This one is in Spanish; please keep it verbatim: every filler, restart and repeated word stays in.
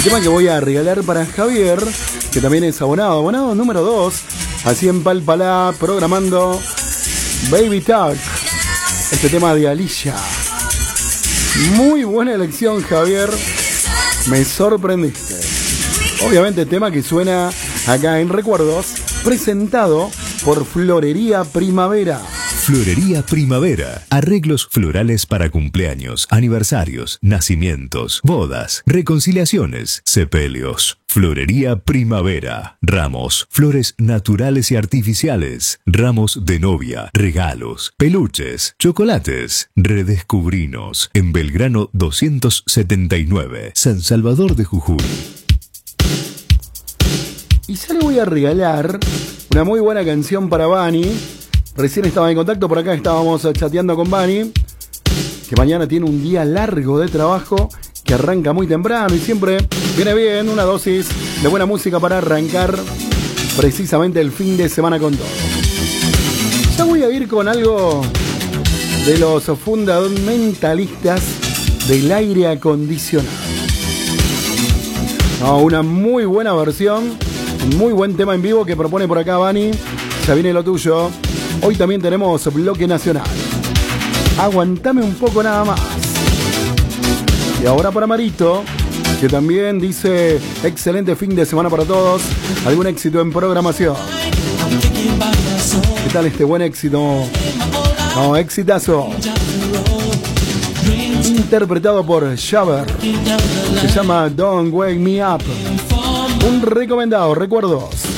tema que voy a regalar para Javier, que también es abonado, abonado número dos, así en Palpalá, programando Baby Talk, este tema de Alicia. Muy buena elección, Javier, me sorprendiste. Obviamente tema que suena acá en Recuerdos, presentado por Florería Primavera. Florería Primavera. Arreglos florales para cumpleaños, aniversarios, nacimientos, bodas, reconciliaciones, sepelios. Florería Primavera. Ramos, flores naturales y artificiales, ramos de novia, regalos, peluches, chocolates. Redescubrinos en Belgrano doscientos setenta y nueve, San Salvador de Jujuy. Y ya le voy a regalar una muy buena canción para Bani. Recién estaba en contacto, por acá estábamos chateando con Bani, que mañana tiene un día largo de trabajo, que arranca muy temprano y siempre viene bien una dosis de buena música para arrancar precisamente el fin de semana con todo. Ya voy a ir con algo de los fundamentalistas del aire acondicionado. No, una muy buena versión, un muy buen tema en vivo que propone por acá Bani. Ya viene lo tuyo. Hoy también tenemos bloque nacional. Aguantame un poco nada más. Y ahora para Marito, que también dice excelente fin de semana para todos. Algún éxito en programación. ¿Qué tal este buen éxito? No, exitazo. Interpretado por Shaver. Se llama Don't Wake Me Up. Un recomendado, Recuerdos.